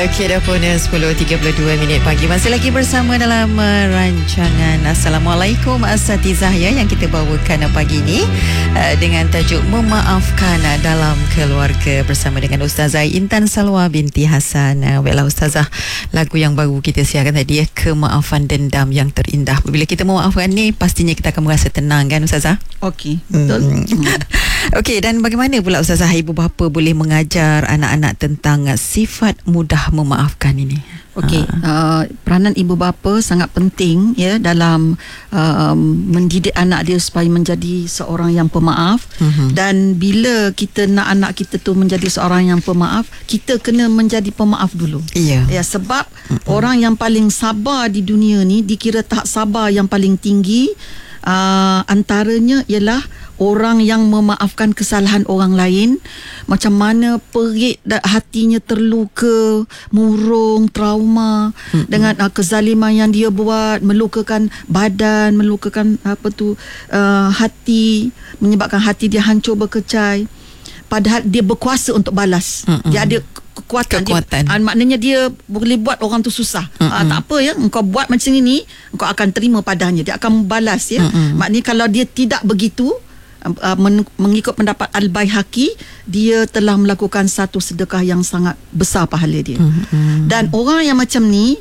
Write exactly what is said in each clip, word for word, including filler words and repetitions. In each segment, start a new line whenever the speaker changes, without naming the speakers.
Okey, dah pun sepuluh tiga puluh dua minit pagi. Masih lagi bersama dalam uh, rancangan Assalamualaikum Asatizah ya, yang kita bawakan pagi ini uh, dengan tajuk Memaafkan uh, dalam Keluarga bersama dengan Ustazah Intan Salwa binti Hasan. Uh, Baiklah Ustazah, lagu yang baru kita siarkan tadi ya, Kemaafan Dendam Yang Terindah. Bila kita memaafkan ni, pastinya kita akan merasa tenang kan Ustazah?
Okey, betul.
Hmm. Okey, dan bagaimana pula Ustazah ibu bapa boleh mengajar anak-anak tentang uh, sifat mudah memaafkan ini?
Okey, uh, peranan ibu bapa sangat penting ya dalam uh, mendidik anak dia supaya menjadi seorang yang pemaaf. Uh-huh. Dan bila kita nak anak kita tu menjadi seorang yang pemaaf, kita kena menjadi pemaaf dulu.
Iya.
Ya, sebab uh-huh. orang yang paling sabar di dunia ni dikira tahap sabar yang paling tinggi. Uh, antaranya ialah orang yang memaafkan kesalahan orang lain. Macam mana perit hatinya terluka, murung, trauma mm-hmm. dengan uh, kezaliman yang dia buat, melukakan badan, melukakan apa tu uh, hati, menyebabkan hati dia hancur berkecai. Padahal dia berkuasa untuk balas. Mm-hmm. Dia ada kekuatan,
kekuatan.
Dia, uh, maknanya dia boleh buat orang tu susah. Mm-hmm. uh, Tak apa ya, engkau buat macam ini, engkau akan terima padanya. Dia akan membalas ya. Mm-hmm. Maknanya kalau dia tidak begitu, uh, men- mengikut pendapat Al-Baihaqi, dia telah melakukan satu sedekah yang sangat besar pahala dia. Mm-hmm. Dan orang yang macam ni,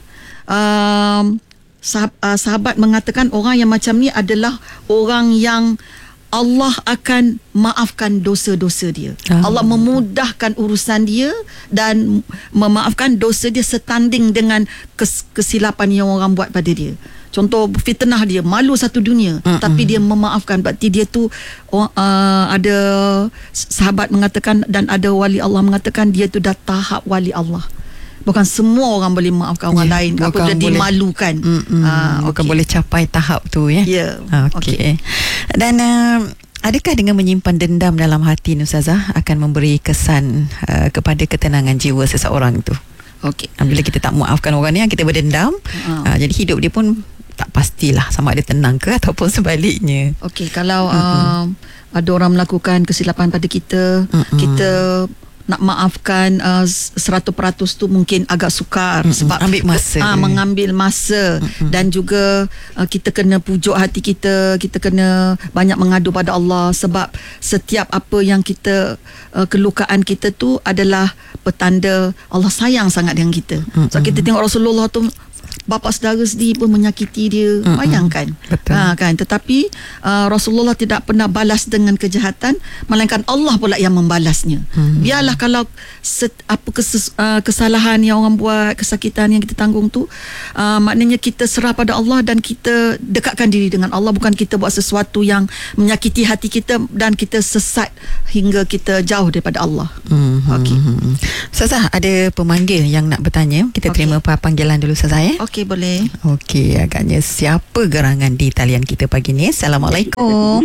uh, sahab- uh, sahabat mengatakan orang yang macam ni adalah orang yang Allah akan maafkan dosa-dosa dia. Oh. Allah memudahkan urusan dia dan memaafkan dosa dia setanding dengan kes- kesilapan yang orang buat pada dia. Contoh fitnah dia, malu satu dunia, uh-uh. tapi dia memaafkan. Berarti dia tu uh, ada sahabat mengatakan dan ada wali Allah mengatakan dia tu dah tahap wali Allah. Bukan semua orang boleh maafkan orang yeah, lain apabila dimalukan.
Uh, bukan okay. boleh capai tahap tu ya.
Ya.
Yeah. Okey. Okay. Dan uh, adakah dengan menyimpan dendam dalam hati Ustazah akan memberi kesan uh, kepada ketenangan jiwa seseorang itu?
Okey.
Bila kita tak maafkan orang ni, kita berdendam, uh. Uh, jadi hidup dia pun tak pastilah sama ada tenang ke ataupun sebaliknya.
Okey, kalau uh, ada orang melakukan kesilapan pada kita, Mm-mm. kita nak maafkan uh, seratus peratus tu mungkin agak sukar. Mm-mm. Sebab
ambil masa
uh, mengambil masa. Mm-mm. Dan juga uh, kita kena pujuk hati kita, kita kena banyak mengadu pada Allah, sebab setiap apa yang kita uh, kelukaan kita tu adalah petanda Allah sayang sangat dengan kita. Mm-mm. So kita tengok Rasulullah tu, bapa saudara sendiri pun menyakiti dia. Mm-hmm. Bayangkan.
Betul.
Ha, kan? Tetapi uh, Rasulullah tidak pernah balas dengan kejahatan, melainkan Allah pula yang membalasnya. Mm-hmm. Biarlah kalau set, apa kes, uh, kesalahan yang orang buat, kesakitan yang kita tanggung tu, uh, maknanya kita serah pada Allah dan kita dekatkan diri dengan Allah, bukan kita buat sesuatu yang menyakiti hati kita dan kita sesat hingga kita jauh daripada Allah.
Mm-hmm.
Okey.
Ustazah, ada pemanggil yang nak bertanya. Kita okay. terima panggilan dulu Ustazah ya.
Okey, boleh.
Okey, agaknya siapa gerangan di talian kita pagi ni? Assalamualaikum.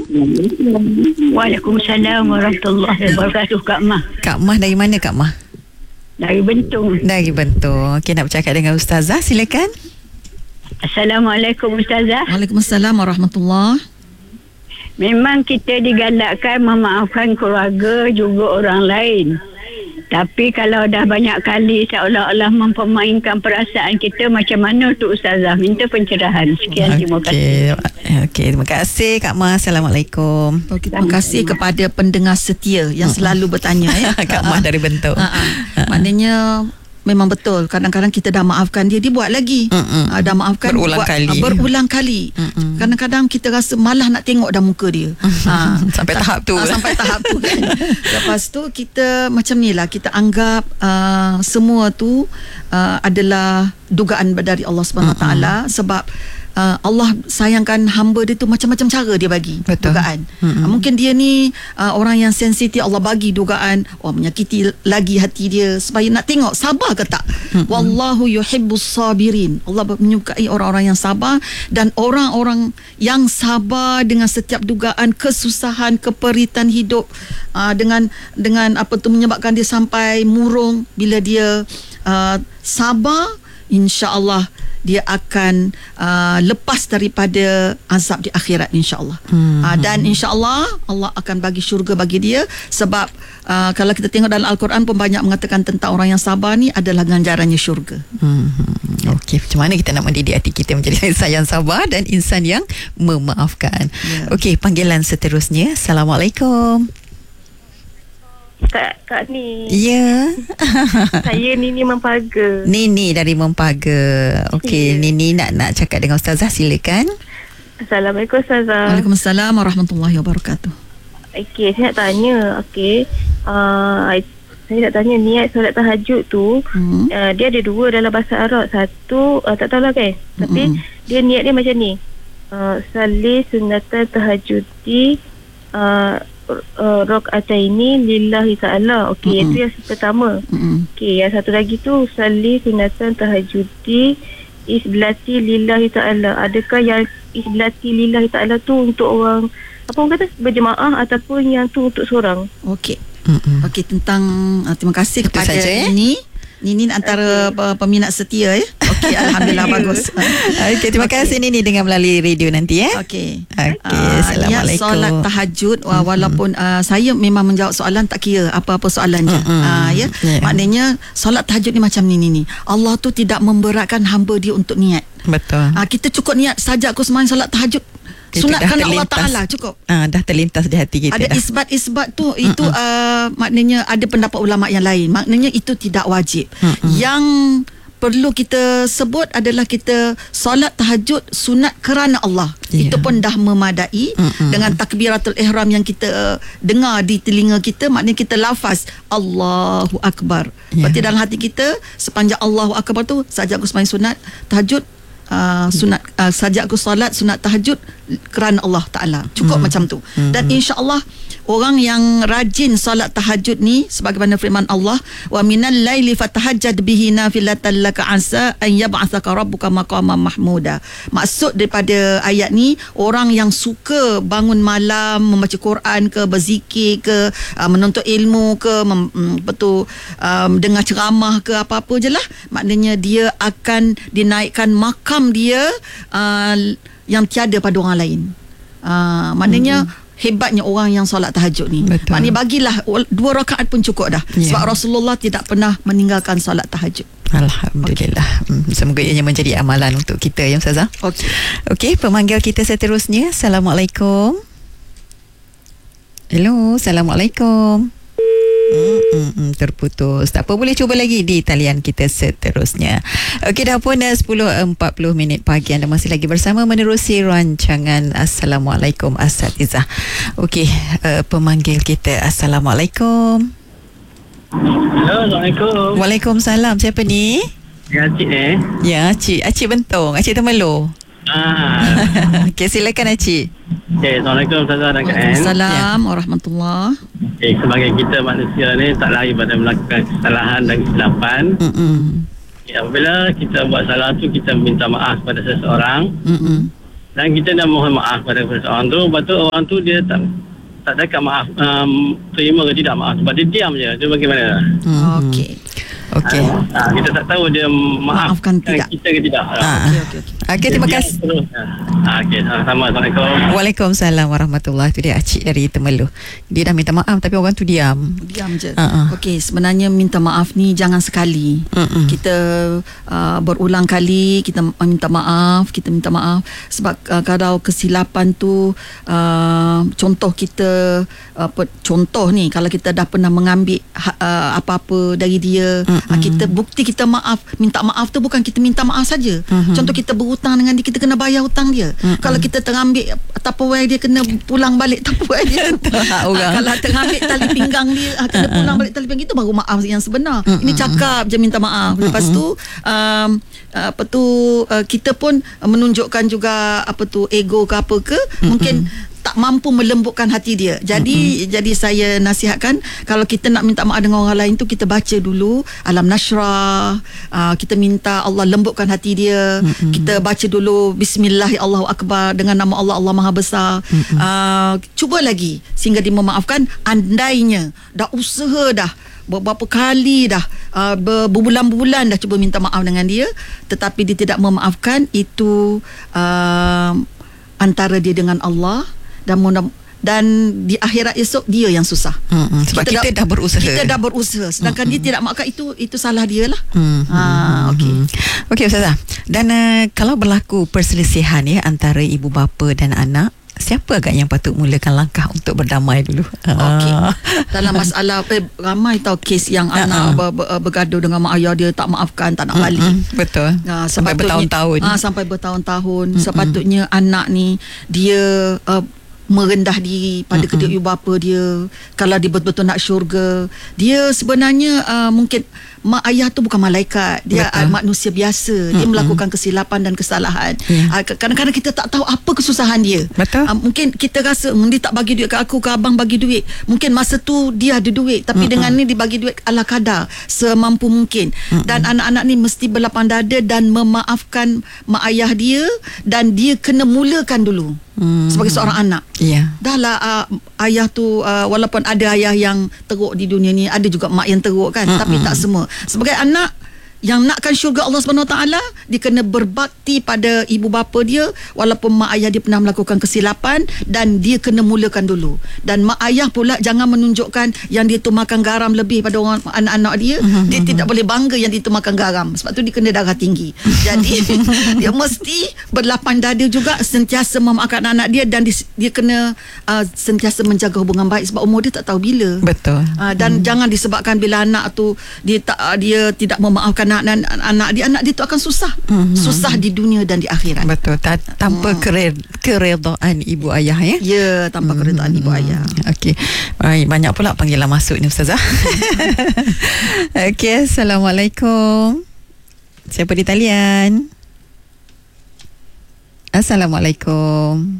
Waalaikumsalam warahmatullahi wabarakatuh. Kak Mah.
Kak Mah dari mana Kak Mah?
Dari Bentong.
Dari Bentong. Okey, nak bercakap dengan Ustazah, silakan.
Assalamualaikum Ustazah.
Waalaikumsalam warahmatullahi.
Memang kita digalakkan memaafkan keluarga juga orang lain. Tapi kalau dah banyak kali seolah-olah mempermainkan perasaan kita, macam mana tu Ustazah? Minta pencerahan. Sekian, okay. Terima kasih.
Okey, terima kasih Kak Mah. Assalamualaikum.
Okay, terima kasih kepada pendengar setia yang selalu bertanya ya.
Kak Mah dari Bentong.
Maknanya memang betul, kadang-kadang kita dah maafkan dia, dia buat lagi. Uh, dah maafkan
berulang
buat,
kali.
Uh, berulang kali. Mm-mm. Kadang-kadang kita rasa malah nak tengok dah muka dia. uh,
sampai tahap tu.
Uh, sampai tahap tu kan. Lepas tu kita macam ni lah, kita anggap uh, semua tu uh, adalah dugaan dari Allah Subhanahu Wa Taala, sebab Uh, Allah sayangkan hamba dia tu macam-macam cara dia bagi. Betul. Dugaan. Mm-hmm. Uh, mungkin dia ni uh, orang yang sensitif, Allah bagi dugaan, oh, menyakiti lagi hati dia supaya nak tengok sabar ke tak. Mm-hmm. Wallahu yuhibbus sabirin. Allah menyukai orang-orang yang sabar, dan orang-orang yang sabar dengan setiap dugaan kesusahan, keperitan hidup, uh, dengan dengan apa tu menyebabkan dia sampai murung. Bila dia uh, sabar, insya-Allah dia akan uh, lepas daripada azab di akhirat, insya-Allah. Hmm. Uh, dan insya-Allah Allah akan bagi syurga bagi dia, sebab uh, kalau kita tengok dalam Al-Quran pun banyak mengatakan tentang orang yang sabar ni adalah ganjarannya syurga.
Hmm. Okey, macam mana kita nak mendidik hati kita menjadi insan yang sabar dan insan yang memaafkan. Yeah. Okey, panggilan seterusnya. Assalamualaikum.
Kak, Kak Ni.
Ya.
Saya Nini Mempaga.
Nini dari Mempaga. Okey, ya. Nini nak nak cakap dengan Ustazah, silakan.
Assalamualaikum Ustazah.
Waalaikumsalam warahmatullahi wabarakatuh.
Okey, saya nak tanya. Okey. Uh, saya nak tanya niat solat tahajud tu, hmm. uh, dia ada dua dalam bahasa Arab. Satu, uh, tak tahulah kan. Tapi hmm. dia niat dia macam ni. Uh, Salli sunatan tahajudi uh, Uh, rakaataini lillahi ta'ala. Okey, mm-hmm. itu yang pertama. Mm-hmm. Okey, yang satu lagi tu salli sunatan tahajudi isblati lillahi ta'ala. Adakah yang isblati lillahi ta'ala tu untuk orang, apa orang kata, berjemaah, ataupun yang tu untuk seorang?
Okey. Mm-hmm. Okey, tentang uh, terima kasih
itu
kepada
saja, eh?
ini Nini antara okay. peminat setia ya. Okey, alhamdulillah bagus.
Okey, terima okay. kasih Nini dengan melalui radio nanti ya.
Okey.
Okey,
uh,
assalamualaikum.
Solat tahajud mm-hmm. walaupun uh, saya memang menjawab soalan tak kira apa-apa soalan je. Mm-hmm. Uh, ya. Yeah. Maknanya solat tahajud ni macam ni ni. Allah tu tidak memberatkan hamba dia untuk niat.
Betul.
Uh, kita cukup niat saja aku sembahyang solat tahajud. Sunatkan Allah Ta'ala cukup.
Ah, dah terlintas di hati kita.
Ada dah. isbat-isbat tu mm-mm. itu uh, maknanya ada pendapat ulama yang lain. Maknanya itu tidak wajib. Mm-mm. Yang perlu kita sebut adalah kita solat tahajud sunat kerana Allah. Yeah. Itu pun dah memadai. Mm-mm. Dengan takbiratul ihram yang kita uh, dengar di telinga kita, maknanya kita lafaz Allahu Akbar. Yeah. Berarti dalam hati kita sepanjang Allahu Akbar tu saja aku sembahyang sunat tahajud. Uh, sunat uh, saja aku solat sunat tahajud kerana Allah Ta'ala. Cukup hmm. macam tu. Hmm. Dan insya-Allah orang yang rajin solat tahajud ni, sebagaimana firman Allah, wa minal laili fatahajjad bihi nafilatan laka asa an yab'athaka rabbuka maqaman mahmuda. Maksud daripada ayat ni, orang yang suka bangun malam membaca Quran ke, berzikir ke, uh, menuntut ilmu ke, mem, betul um, dengar ceramah ke, apa-apa je lah, maknanya dia akan dinaikkan makam dia uh, yang tiada pada orang lain. Uh, maknanya hmm. hebatnya orang yang solat tahajud ni. Betul. Maknanya bagilah dua rakaat pun cukup dah. Yeah. Sebab Rasulullah tidak pernah meninggalkan solat tahajud.
Alhamdulillah. Okay. Semoga ianya menjadi amalan untuk kita ya Ustazah. Okey. Okey, pemanggil kita seterusnya. Assalamualaikum. Hello, Assalamualaikum. Hmm, hmm, hmm, terputus. Tak apa, boleh cuba lagi di talian kita seterusnya. Okey, dah pun dah sepuluh empat puluh minit pagi. Anda masih lagi bersama menerusi rancangan Assalamualaikum Asatizah. Okey, uh, pemanggil kita. Assalamualaikum.
Hello, Assalamualaikum.
Waalaikumsalam. Siapa ni?
Ya, Cik ni.
Ya, Cik. Acik Bentong. Acik Temerloh.
Ah.
Okey, silakan Acik.
Okay, Assalamualaikum Ustazah dan Kak N.
Waalaikumsalam warahmatullahi.
Okay, sebagai kita manusia ni tak lari pada melakukan kesalahan dan kesilapan.
Mm-mm.
Okay, apabila kita buat salah tu, kita minta maaf pada seseorang. Mm-mm. Dan kita dah mohon maaf pada seseorang tu. Lepas tu orang tu dia tak tak dekat maaf, um, terima ke tidak maaf. Sebab dia diam je. Itu bagaimana?
Mm. Okey. Okey.
Ha, kita tak tahu dia maafkan
tidak
kita ke tidak.
Ha. Okey, okey. Okey, terima kasih.
Ha, okey, sama-sama. Assalamualaikum.
Waalaikumsalam warahmatullahi. Itu dia Acik dari Temerloh. Dia dah minta maaf tapi orang tu diam.
Diam je. Uh-uh. Okey, sebenarnya minta maaf ni jangan sekali. Uh-uh. Kita uh, berulang kali kita minta maaf, kita minta maaf sebab uh, kalau kesilapan tu uh, contoh kita uh, contoh ni kalau kita dah pernah mengambil uh, apa-apa dari dia, uh-uh. uh, kita bukti kita maaf, minta maaf tu bukan kita minta maaf saja. Uh-huh. Contoh kita berhutang dengan dia, kita kena bayar hutang dia. Uh-uh. Kalau kita terambil Tupperware dia, kena pulang balik Tupperware dia. uh, kalau terambil tali pinggang dia, uh, kena pulang balik tali pinggang, itu baru maaf yang sebenar. Uh-uh. Ini cakap je minta maaf. Lepas uh-uh. tu um, apa tu uh, kita pun menunjukkan juga apa tu ego ke apa ke, uh-uh. mungkin tak mampu melembutkan hati dia. Jadi mm-hmm. jadi saya nasihatkan kalau kita nak minta maaf dengan orang lain tu, kita baca dulu Alam Nashrah, uh, kita minta Allah lembutkan hati dia. Mm-hmm. Kita baca dulu Bismillah Allahu Akbar dengan nama Allah, Allah Maha Besar. Mm-hmm. Uh, cuba lagi sehingga dia memaafkan. Andainya dah usaha dah beberapa kali dah uh, ber, berbulan-bulan dah cuba minta maaf dengan dia, tetapi dia tidak memaafkan. Itu uh, antara dia dengan Allah, dan mudah dan di akhirat esok dia yang susah.
Hmm, sebab kita, kita dah, dah berusaha.
Kita dah berusaha. Sedangkan hmm, dia tidak maafkan, itu itu salah dia lah.
Hmm,
ha, okey.
Okey Ustazah. Dan uh, kalau berlaku perselisihan ya antara ibu bapa dan anak, siapa agak yang patut mulakan langkah untuk berdamai dulu?
Okey. Dalam masalah eh, ramai tahu kes yang uh-uh. anak ber, ber, bergaduh dengan mak ayah dia, tak maafkan, tak nak balik. Uh-uh.
Betul.
Uh,
sampai bertahun-tahun.
Uh, sampai bertahun-tahun. Uh-uh. Sepatutnya anak ni dia uh, merendah diri pada kedua ibu bapa dia. Kalau dia betul-betul nak syurga, dia sebenarnya uh, mungkin mak ayah tu bukan malaikat, dia uh, manusia biasa. Mm-hmm. Dia melakukan kesilapan dan kesalahan. Yeah. Uh, kadang-kadang kita tak tahu apa kesusahan dia. Betul. Uh, mungkin kita rasa dia tak bagi duit ke aku, ke abang bagi duit. Mungkin masa tu dia ada duit, tapi mm-hmm. dengan ni dia bagi duit ala kadar, semampu mungkin. Mm-hmm. Dan anak-anak ni mesti berlapang dada dan memaafkan mak ayah dia, dan dia kena mulakan dulu. Hmm. Sebagai seorang anak, yeah. dah lah uh, ayah tu uh, walaupun ada ayah yang teruk di dunia ni, ada juga mak yang teruk kan, mm-hmm. tapi tak semua. Sebagai anak yang nakkan syurga Allah subhanahu wa taala, dia kena berbakti pada ibu bapa dia walaupun mak ayah dia pernah melakukan kesilapan, dan dia kena mulakan dulu. Dan mak ayah pula jangan menunjukkan yang dia tu makan garam lebih pada orang anak-anak dia. Uh-huh. Dia tidak boleh bangga yang dia tu makan garam, sebab tu dia kena darah tinggi. Jadi dia mesti berlapang dada juga, sentiasa memaafkan anak-anak dia, dan dia, dia kena uh, sentiasa menjaga hubungan baik, sebab umur dia tak tahu bila.
Betul.
Uh, dan hmm. jangan disebabkan bila anak tu dia tak uh, dia tidak memaafkan anak anak dia, anak dia tu akan susah. Mm-hmm. Susah di dunia dan di akhirat. Betul.
Ta- tanpa mm. kered- keredaan ibu ayah ya.
Ya, tanpa mm-hmm. keredaan ibu ayah.
Okey. Baik, banyak pula panggilan masuk ni Ustazah. Okey, Assalamualaikum. Siapa di talian? Assalamualaikum.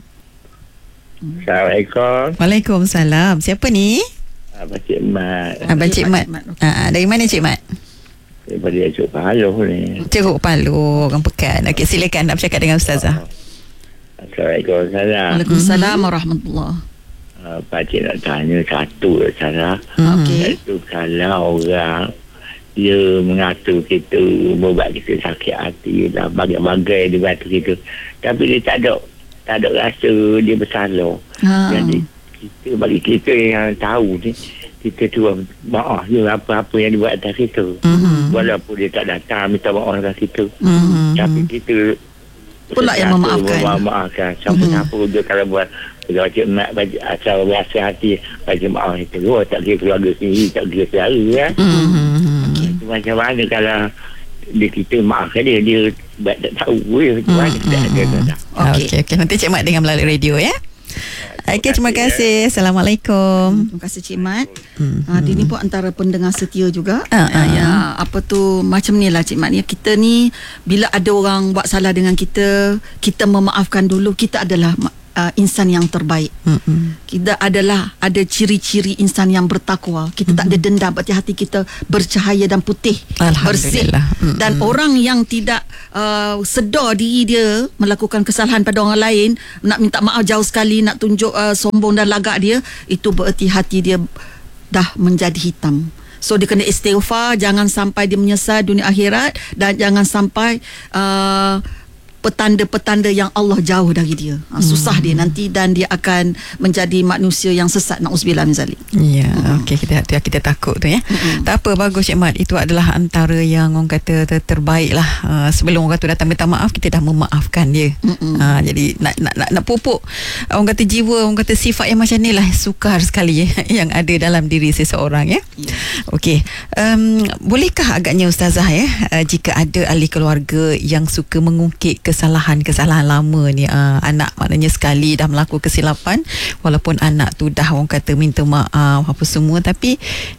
Assalamualaikum.
Waalaikumsalam. Siapa ni?
Abang Cik Mat.
Abang Cik Mat. Ah, dari mana Cik Mat?
Daripada Ceruk Paluh ni.
Ceruk Paluh, orang Pekan. Okey, silakan nak bercakap dengan Ustazah.
Assalamualaikum.
Waalaikumsalam warahmatullahi.
Uh, Pakcik nak tanya satu Ustazah.
Okey.
Iaitu kalau orang dia mengatur kita, membuat kita sakit hati lah, bagai-bagai dia bantu kita, tapi dia tak ada tak ada rasa dia bersalah. Ha. Jadi kita, bagi kita yang tahu ni, kita tu maaf je apa-apa yang dibuat atas kita. Mm-hmm. Walaupun dia tak datang minta maaf atas kita. Mm-hmm. Tapi kita
pula yang memaafkan.
Memaafkan. Siapa-siapa mm-hmm. dia kalau buat, kalau Cik Mat asal rasa hati bagi maaf itu, oh, tak kira keluarga sendiri, tak kira saudara ya. Mm-hmm. Okay. Macam mana kalau dia kita maafkan dia, dia tak tahu ya, macam mana kita ada.
Okey, okey. Nanti Cik Mat dengar melalui radio ya. Okey, terima kasih. Assalamualaikum.
Terima kasih Cik Mat. Hmm. Ha, dia ni pun antara pendengar setia juga. Uh, uh, ya, apa tu macam ni lah Cik Mat ni. Kita ni bila ada orang buat salah dengan kita, kita memaafkan dulu. Kita adalah uh, insan yang terbaik. Hmm. Kita adalah ada ciri-ciri insan yang bertakwa. Kita hmm. tak ada dendam, berarti hati kita bercahaya dan putih, bersih. Hmm. Dan orang yang tidak uh, sedar diri dia melakukan kesalahan pada orang lain, nak minta maaf jauh sekali, nak tunjuk uh, sombong dan lagak dia, itu bererti hati dia dah menjadi hitam. So dia kena istighfar, jangan sampai dia menyesal dunia akhirat, dan jangan sampai uh, petanda-petanda yang Allah jauh dari dia. Ha, susah hmm. dia nanti, dan dia akan menjadi manusia yang sesat. Na'udzubillah min zalik.
Ya, hmm. okey, kita kita takut tu ya. Hmm. Tak apa, bagus Cik Mat. Itu adalah antara yang orang kata ter- terbaik lah. Uh, sebelum orang kata datang minta maaf, kita dah memaafkan dia. Hmm. Uh, jadi nak nak nak, nak pupuk orang kata jiwa, orang kata sifat yang macam ni lah, sukar sekali ya, yang ada dalam diri seseorang ya. Yeah. Okey. Um, bolehkah agaknya Ustazah ya, uh, jika ada ahli keluarga yang suka mengungkit ke kesalahan-kesalahan lama ni, uh, anak maknanya sekali dah melakukan kesilapan, walaupun anak tu dah orang kata minta maaf apa semua, tapi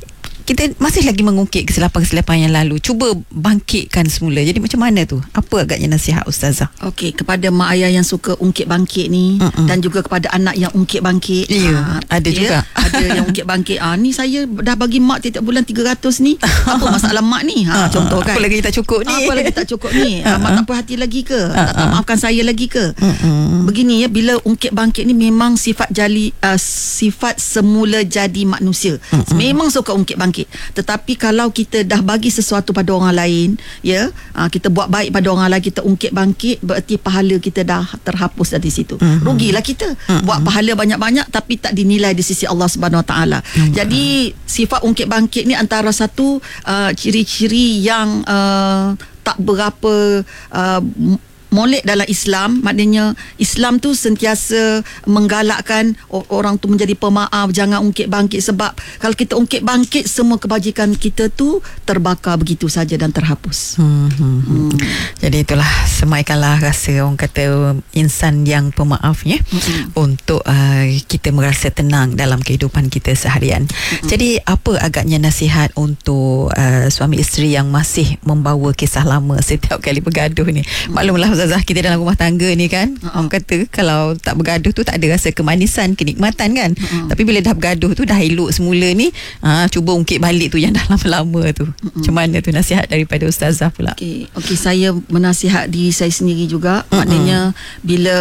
kita masih lagi mengungkit kesilapan-kesilapan yang lalu, cuba bangkitkan semula. Jadi macam mana tu? Apa agaknya nasihat Ustazah?
Okey, kepada mak ayah yang suka ungkit-bangkit ni, uh-uh. dan juga kepada anak yang ungkit-bangkit.
Ya, uh, ada ya, juga.
Ada yang ungkit-bangkit. Ah, ni saya dah bagi mak tiap bulan tiga ratus ni. Apa masalah mak ni? Ha, uh-uh. contoh kan.
Apa lagi tak cukup ni?
Apa lagi tak cukup ni? Uh-uh. Mak tak puas hati lagi ke? Uh-uh. Tak, tak maafkan saya lagi ke? Uh-uh. Begini ya, bila ungkit-bangkit ni memang sifat jali, uh, sifat semula jadi manusia. Uh-uh. Memang suka ungkit-bangkit bangkit. Tetapi kalau kita dah bagi sesuatu pada orang lain, ya, uh, kita buat baik pada orang lain, kita ungkit bangkit, berarti pahala kita dah terhapus dari situ. Uh-huh. Rugilah kita. Uh-huh. Buat pahala banyak-banyak tapi tak dinilai di sisi Allah Subhanahu Wa Taala. Uh-huh. Jadi sifat ungkit bangkit ni antara satu uh, ciri-ciri yang uh, tak berapa uh, molek dalam Islam. Maknanya Islam tu sentiasa menggalakkan orang tu menjadi pemaaf, jangan ungkit bangkit, sebab kalau kita ungkit bangkit semua kebajikan kita tu terbakar begitu saja dan terhapus. hmm, hmm, hmm.
Jadi itulah, semaikanlah rasa orang kata insan yang pemaaf ya, hmm. untuk uh, kita merasa tenang dalam kehidupan kita seharian. hmm. Jadi apa agaknya nasihat untuk uh, suami isteri yang masih membawa kisah lama setiap kali bergaduh ni? hmm. Maklumlah Ustazah, kita dalam rumah tangga ni kan, uh-huh. orang kata kalau tak bergaduh tu tak ada rasa kemanisan, kenikmatan kan. uh-huh. Tapi bila dah bergaduh tu, dah elok semula ni, ha, cuba ungkit balik tu yang dah lama-lama tu. uh-huh. Macam mana tu nasihat daripada Ustazah pula?
Okey, okay, saya menasihat diri saya sendiri juga. uh-huh. Maknanya bila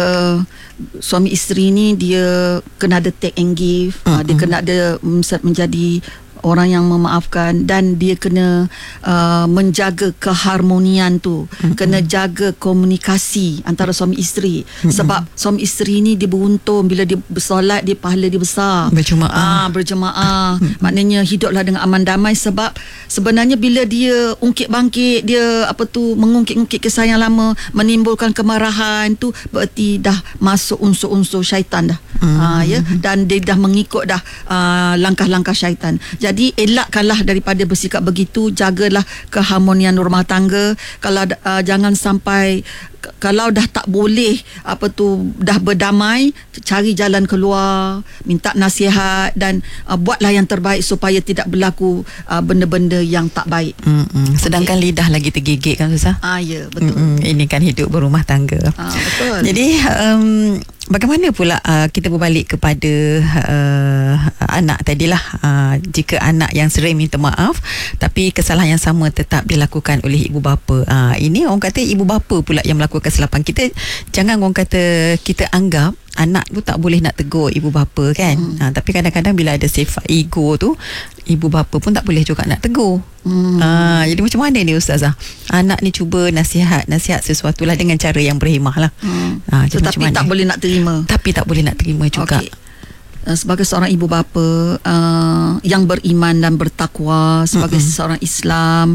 suami isteri ni, dia kena ada take and give. uh-huh. Dia kena ada menjadi orang yang memaafkan, dan dia kena uh, menjaga keharmonian tu. Mm-hmm. Kena jaga komunikasi antara suami isteri. Mm-hmm. Sebab suami isteri ni dia beruntung bila dia bersolat, dia pahala dia besar.
Berjemaah.
Ah, berjemaah. Mm-hmm. Maknanya hiduplah dengan aman damai, sebab sebenarnya bila dia ungkit bangkit, dia apa tu mengungkit-ungkit kisah yang lama, menimbulkan kemarahan tu, berarti dah masuk unsur-unsur syaitan dah. Mm-hmm. Ah, ya, dan dia dah mengikut dah uh, langkah-langkah syaitan. Jadi elakkanlah daripada bersikap begitu, jagalah keharmonian rumah tangga. Kalau uh, jangan sampai, kalau dah tak boleh apa tu dah berdamai, cari jalan keluar, minta nasihat, dan uh, buatlah yang terbaik supaya tidak berlaku uh, benda-benda yang tak baik.
Mm-mm. Sedangkan okay. lidah lagi tergigit kan Ustazah?
Ah ya, betul.
Mm-mm. Ini kan hidup berumah tangga.
Ah, betul.
Jadi um, bagaimana pula uh, kita berbalik kepada uh, anak tadilah, uh, jika anak yang sering minta maaf tapi kesalahan yang sama tetap dilakukan oleh ibu bapa. Uh, ini orang kata ibu bapa pula yang melakukan kesilapan. Kita jangan orang kata kita anggap anak tu tak boleh nak tegur ibu bapa kan. Hmm. Ha, tapi kadang-kadang bila ada sifat ego tu, ibu bapa pun tak boleh juga nak tegur. Hmm. Ha, jadi macam mana ni Ustazah? Anak ni cuba nasihat, nasihat sesuatu lah dengan cara yang berhemah lah. Hmm. Ha,
tetapi tak boleh nak terima.
Tapi tak boleh nak terima juga. Okay.
Sebagai seorang ibu bapa uh, yang beriman dan bertakwa, sebagai mm-hmm. seorang Islam,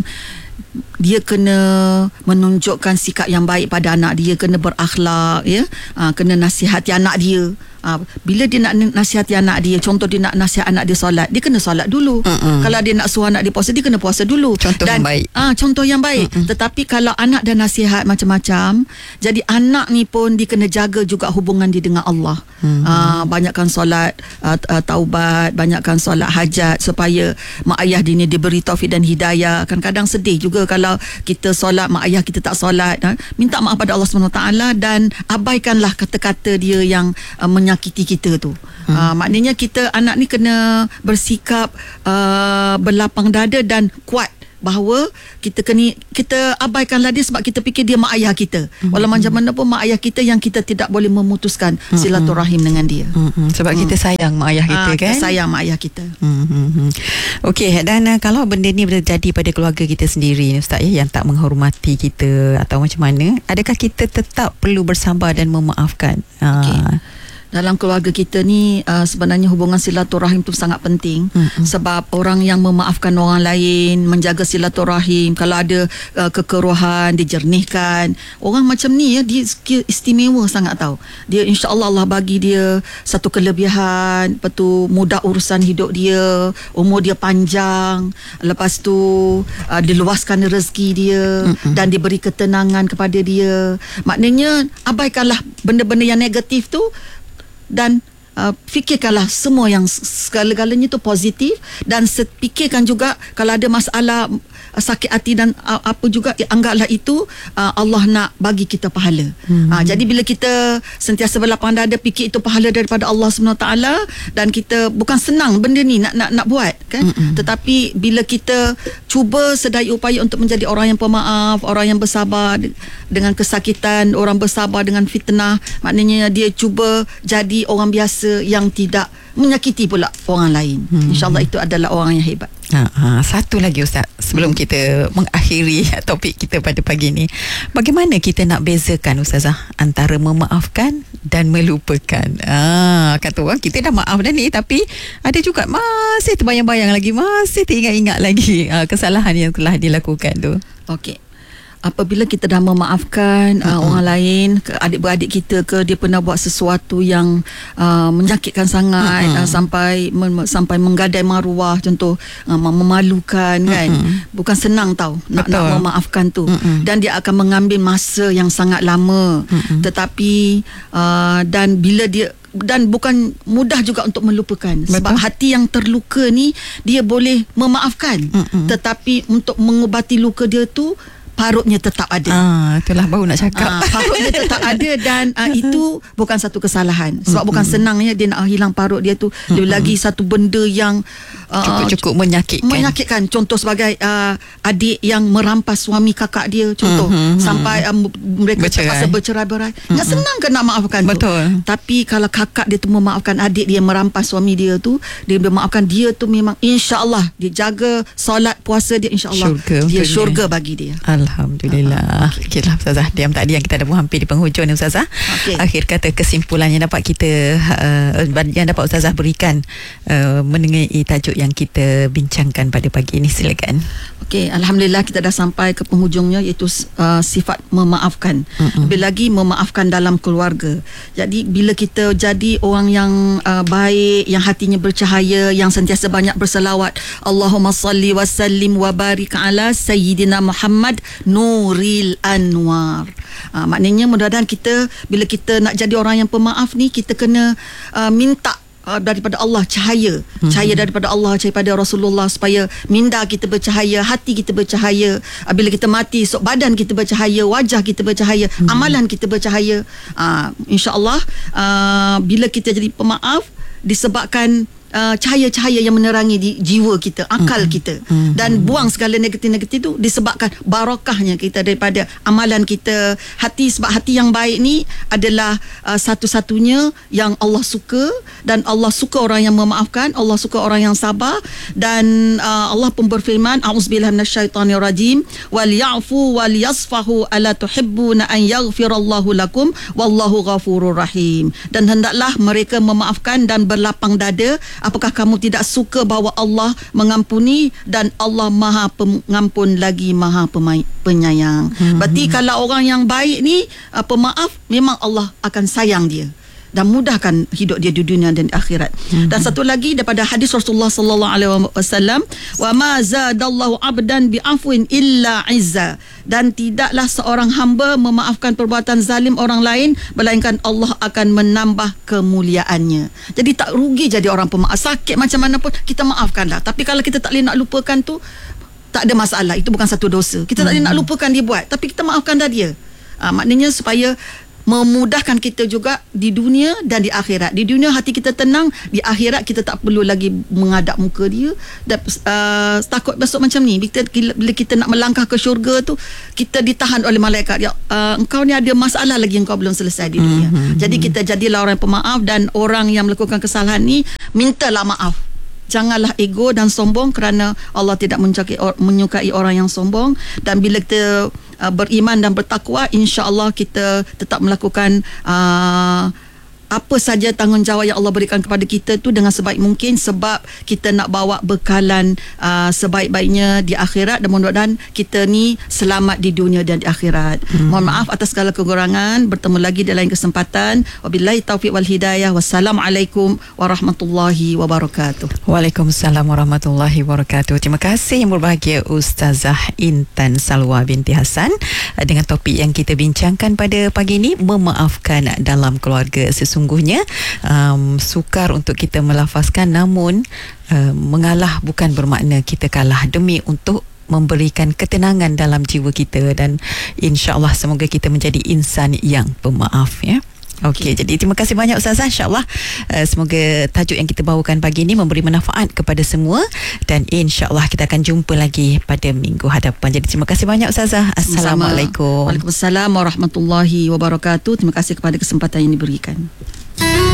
dia kena menunjukkan sikap yang baik pada anak dia, kena berakhlak, ya, uh, kena nasihati anak dia. Ha, bila dia nak nasihati anak dia, contoh dia nak nasihat anak dia solat, dia kena solat dulu. Mm-mm. Kalau dia nak suruh anak dia puasa, dia kena puasa dulu.
Contoh
dan,
yang baik.
Ah, ha, contoh yang baik. Mm-mm. Tetapi kalau anak dah nasihat macam-macam, jadi anak ni pun dia kena jaga juga hubungan dia dengan Allah. Mm-hmm. Ha, banyakkan solat uh, uh, taubat, banyakkan solat hajat, supaya mak ayah dia ni diberi taufik dan hidayah. Kadang-kadang sedih juga kalau kita solat, mak ayah kita tak solat. Ha? Minta maaf pada Allah subhanahu wa taala dan abaikanlah kata-kata dia yang uh, menyakiti kita tu. Hmm. Uh, maknanya kita, anak ni kena bersikap uh, berlapang dada dan kuat, bahawa kita kena, kita abaikanlah dia sebab kita fikir dia mak ayah kita. Hmm. Walau macam mana pun mak ayah kita yang kita tidak boleh memutuskan hmm. silaturahim dengan dia.
Hmm. Sebab hmm. kita sayang mak ayah kita, ha, kan?
Kita sayang mak ayah kita.
Hmm. Okey, dan uh, kalau benda ni terjadi pada keluarga kita sendiri, Ustaz, ya, yang tak menghormati kita atau macam mana, adakah kita tetap perlu bersabar dan memaafkan?
Okey. Uh, Dalam keluarga kita ni uh, sebenarnya hubungan silaturahim tu sangat penting. Mm-hmm. Sebab orang yang memaafkan orang lain, menjaga silaturahim, kalau ada uh, kekeruhan dijernihkan. Orang macam ni ya, dia istimewa sangat tahu. Dia insya-Allah Allah bagi dia satu kelebihan, lepas tu mudah urusan hidup dia, umur dia panjang, lepas tu uh, diluaskan rezeki dia, mm-hmm. dan diberi ketenangan kepada dia. Maknanya abaikanlah benda-benda yang negatif tu, dan uh, fikirkanlah semua yang segala-galanya tu positif, dan fikirkan juga kalau ada masalah uh, sakit hati dan uh, apa juga, anggaplah itu uh, Allah nak bagi kita pahala. Hmm. Uh, jadi bila kita sentiasa berlapang dada, fikir itu pahala daripada Allah subhanahu wa taala, dan kita bukan senang benda ni nak nak nak buat kan. Hmm. Tetapi bila kita cuba sedaya upaya untuk menjadi orang yang pemaaf, orang yang bersabar dengan kesakitan, orang bersabar dengan fitnah, maknanya dia cuba jadi orang biasa yang tidak menyakiti pula orang lain. Hmm. InsyaAllah itu adalah orang yang hebat.
Ha, ha, satu lagi Ustaz, sebelum hmm. kita mengakhiri topik kita pada pagi ni, bagaimana kita nak bezakan Ustazah antara memaafkan dan melupakan? Ah, kata orang kita dah maaf dah ni, tapi ada juga masih terbayang-bayang lagi, masih teringat-ingat lagi ah, kesalahan yang telah dilakukan tu.
Okey. Apabila kita dah memaafkan uh, uh-huh. orang lain, adik-beradik kita ke, dia pernah buat sesuatu yang uh, menyakitkan sangat, uh-huh. uh, sampai mem- sampai menggadai maruah, contoh uh, memalukan, uh-huh. kan, bukan senang tau nak, nak memaafkan tu, uh-huh. dan dia akan mengambil masa yang sangat lama, uh-huh. tetapi uh, dan bila dia dan bukan mudah juga untuk melupakan. Betul. Sebab hati yang terluka ni dia boleh memaafkan, uh-uh. tetapi untuk mengubati luka dia tu parutnya tetap ada.
Ah, itulah baru nak cakap.
Ah, parutnya tetap ada dan ah, itu bukan satu kesalahan. Sebab mm-hmm. bukan senangnya dia nak hilang parut dia tu. Mm-hmm. Dia lagi satu benda yang uh,
cukup-cukup menyakitkan.
Menyakitkan. Contoh sebagai uh, adik yang merampas suami kakak dia, contoh, mm-hmm. sampai um, mereka terpaksa bercerai-berai. Mm-hmm. Nak senang ke nak maafkan?
Betul.
Tu? Tapi kalau kakak dia tu memaafkan adik dia merampas suami dia tu, dia memaafkan dia tu, memang insya-Allah dia jaga solat puasa dia, insya-Allah dia syurga bagi dia.
Alhamdulillah. Uh, okay. Okeylah Ustazah, diam tadi yang kita dah pun hampir di penghujung ni Ustazah. Okay. Akhir kata kesimpulan yang dapat kita uh, yang dapat Ustazah berikan uh, mengenai tajuk yang kita bincangkan pada pagi ini, silakan.
Okey, alhamdulillah kita dah sampai ke penghujungnya, iaitu uh, sifat memaafkan. Mm-hmm. Lebih lagi memaafkan dalam keluarga. Jadi bila kita jadi orang yang uh, baik, yang hatinya bercahaya, yang sentiasa banyak berselawat, Allahumma salli wa sallim wa barik ala sayyidina Muhammad Nuril Anwar. Uh, maknanya mudah-mudahan kita, bila kita nak jadi orang yang pemaaf ni, kita kena uh, minta uh, daripada Allah cahaya, hmm. cahaya daripada Allah, cahaya daripada Rasulullah, supaya minda kita bercahaya, hati kita bercahaya. Uh, bila kita mati, so badan kita bercahaya, wajah kita bercahaya, hmm. amalan kita bercahaya. Uh, InsyaAllah uh, bila kita jadi pemaaf, disebabkan Uh, cahaya-cahaya yang menerangi di jiwa kita, akal mm-hmm. kita, mm-hmm. dan buang segala negatif-negatif itu, disebabkan barakahnya kita daripada amalan kita, hati. Sebab hati yang baik ni adalah uh, satu-satunya yang Allah suka, dan Allah suka orang yang memaafkan, Allah suka orang yang sabar. Dan uh, Allah pun berfirman, a'udzubillahi minasyaitonirrajim, wal ya'fu wal yasfahu ala tuhibbuna an yaghfirallahu lakum wallahu ghafurur rahim. Dan hendaklah mereka memaafkan dan berlapang dada. Apakah kamu tidak suka bahawa Allah mengampuni, dan Allah Maha Pengampun lagi Maha Penyayang. Hmm. Berarti kalau orang yang baik ni uh, pemaaf, memang Allah akan sayang dia dan mudahkan hidup dia di dunia dan di akhirat. Hmm. Dan satu lagi daripada hadis Rasulullah sallallahu alaihi wasallam, wa ma zadallahu abdan bi afwin illa izza. Dan tidaklah seorang hamba memaafkan perbuatan zalim orang lain, melainkan Allah akan menambah kemuliaannya. Jadi tak rugi jadi orang pemaaf. Sakit macam mana pun kita maafkanlah. Tapi kalau kita tak boleh nak lupakan tu, tak ada masalah. Itu bukan satu dosa. Kita tak boleh nak lupakan dia buat, tapi kita maafkan dah dia. Ha, maknanya supaya memudahkan kita juga di dunia dan di akhirat. Di dunia hati kita tenang, di akhirat kita tak perlu lagi menghadap muka dia dan uh, takut besok macam ni. Bila, bila kita nak melangkah ke syurga tu, kita ditahan oleh malaikat. Ya, uh, engkau ni ada masalah lagi, engkau belum selesai di dunia. Mm-hmm. Jadi kita jadilah orang pemaaf, dan orang yang melakukan kesalahan ni mintalah maaf. Janganlah ego dan sombong, kerana Allah tidak menyukai, menyukai orang yang sombong. Dan bila kita uh, beriman dan bertakwa, insya-Allah kita tetap melakukan uh, apa saja tanggungjawab yang Allah berikan kepada kita tu dengan sebaik mungkin, sebab kita nak bawa bekalan uh, sebaik-baiknya di akhirat, dan mudah-mudahan kita ni selamat di dunia dan di akhirat. Hmm. Mohon maaf atas segala kekurangan. Bertemu lagi di lain kesempatan. Wabillahi taufiq wal hidayah. Wassalamualaikum warahmatullahi wabarakatuh.
Waalaikumsalam warahmatullahi wabarakatuh. Terima kasih yang berbahagia Ustazah Intan Salwa binti Hasan dengan topik yang kita bincangkan pada pagi ini, memaafkan dalam keluarga. Sesungguhnya Sungguhnya um, sukar untuk kita melafazkan, namun uh, mengalah bukan bermakna kita kalah, demi untuk memberikan ketenangan dalam jiwa kita, dan insya-Allah semoga kita menjadi insan yang pemaaf, ya. Okey, okay. Jadi terima kasih banyak Ustazah. InsyaAllah uh, semoga tajuk yang kita bawakan pagi ini memberi manfaat kepada semua, dan insyaAllah kita akan jumpa lagi pada minggu hadapan. Jadi terima kasih banyak Ustazah. Assalamualaikum.
Waalaikumsalam warahmatullahi wabarakatuh. Terima kasih kepada kesempatan yang diberikan.